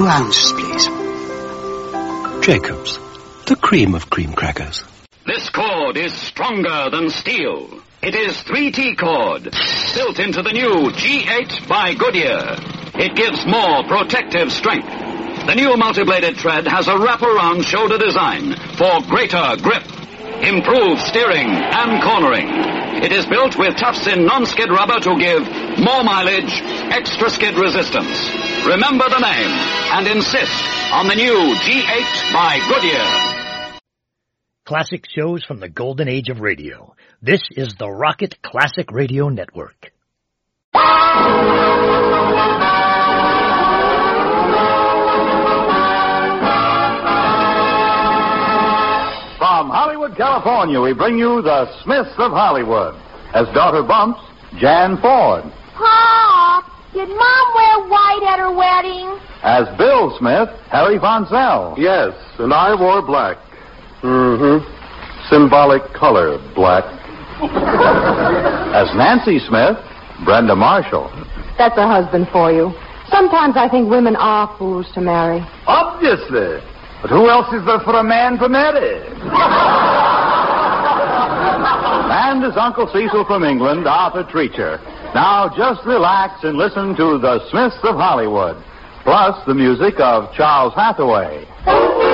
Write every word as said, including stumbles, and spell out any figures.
ounces, please. Jacob's, the cream of cream crackers. This cord is stronger than steel. It is three T cord, built into the new G eight by Goodyear. It gives more protective strength. The new multi-bladed thread has a wraparound shoulder design for greater grip, improved steering and cornering. It is built with tough-in non-skid rubber to give more mileage, extra skid resistance. Remember the name and insist on the new G eight by Goodyear. Classic shows from the golden age of radio. This is the Rocket Classic Radio Network. From Hollywood, California, we bring you the Smiths of Hollywood. As daughter Bumps, Jan Ford. Pa, did Mom wear white at her wedding? As Bill Smith, Harry Fonsell. Yes, and I wore black. Mm-hmm. Symbolic color, black. As Nancy Smith, Brenda Marshall. That's a husband for you. Sometimes I think women are fools to marry. Obviously. But who else is there for a man to marry? And as Uncle Cecil from England, Arthur Treacher. Now just relax and listen to the Smiths of Hollywood, plus the music of Charles Hathaway.